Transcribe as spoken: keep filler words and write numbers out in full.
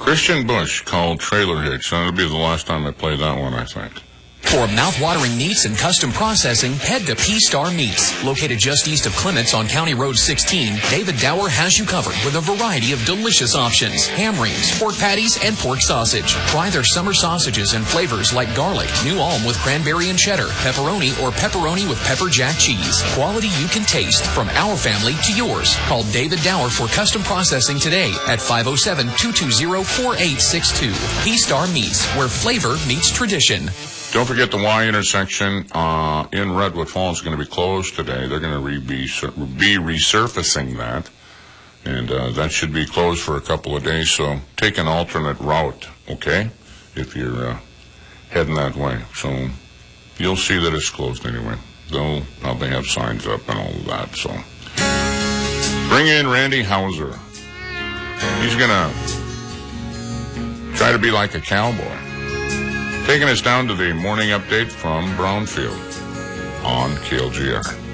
Christian Bush called Trailer Hitch. That'll be the last time I play that one, I think. For mouth-watering meats and custom processing, head to P-Star Meats. Located just east of Clements on County Road sixteen, David Dower has you covered with a variety of delicious options. Ham rings, pork patties, and pork sausage. Try their summer sausages and flavors like garlic, New Ulm with cranberry and cheddar, pepperoni, or pepperoni with pepper jack cheese. Quality you can taste, from our family to yours. Call David Dower for custom processing today at five oh seven, two two zero, four eight six two. P-Star Meats, where flavor meets tradition. Don't forget the Y intersection uh, in Redwood Falls is going to be closed today. They're going to re- be, be resurfacing that, and uh, that should be closed for a couple of days. So take an alternate route, okay, if you're uh, heading that way. So you'll see that it's closed anyway. They'll probably have signs up and all of that. So bring in Randy Hauser. He's going to try to be like a cowboy. Taking us down to the morning update from Brownfield on K L G R.